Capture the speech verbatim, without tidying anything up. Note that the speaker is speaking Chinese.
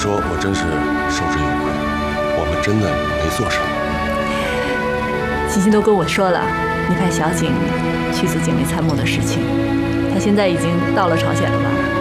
说，我真是受之有愧，我们真的没做什么。 欣欣都跟我说了，你派小景去做警卫参谋的事情，他现在已经到了朝鲜了吧？